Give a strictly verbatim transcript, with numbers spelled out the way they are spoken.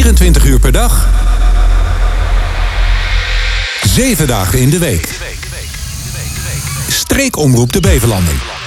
vierentwintig uur per dag. Zeven dagen in de week. Streekomroep de Beverlanding.